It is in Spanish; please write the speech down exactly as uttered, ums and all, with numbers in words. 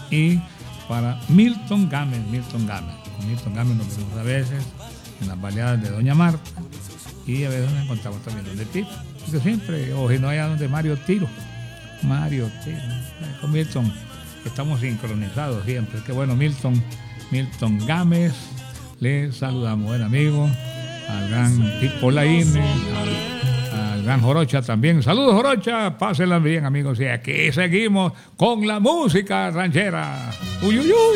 y para Milton Gámez, Milton Gámez. Con Milton Gámez nos vemos a veces en las baleadas de Doña Marta y a veces nos encontramos también donde Tiro. Porque siempre, o si no allá donde Mario Tiro. Mario Tiro. Con Milton estamos sincronizados siempre. Qué bueno, Milton, Milton Gámez. Le saludamos, buen amigo, al gran Pipo Laine, al, al gran Jorocha también. Saludos, Jorocha, pásenla bien, amigos. Y aquí seguimos con la música ranchera. Uy, uy, uy.